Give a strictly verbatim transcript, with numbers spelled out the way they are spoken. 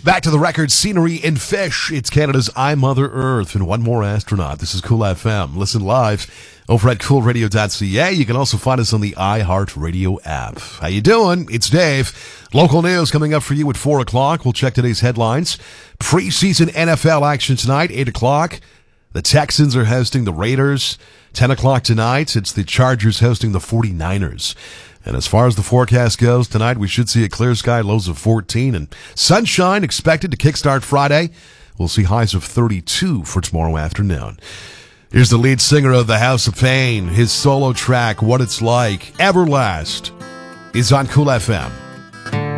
Back to the record, scenery and fish. It's Canada's I, Mother Earth, and one more astronaut. This is Cool F M. Listen live over at cool radio dot c a. You can also find us on the iHeartRadio app. How you doing? It's Dave. Local news coming up for you at four o'clock. We'll check today's headlines. Preseason N F L action tonight, eight o'clock. The Texans are hosting the Raiders. ten o'clock tonight, it's the Chargers hosting the forty-niners. And as far as the forecast goes, tonight we should see a clear sky, lows of fourteen, and sunshine expected to kickstart Friday. We'll see highs of thirty-two for tomorrow afternoon. Here's the lead singer of the House of Pain. His solo track, What It's Like, Everlast, is on Cool F M.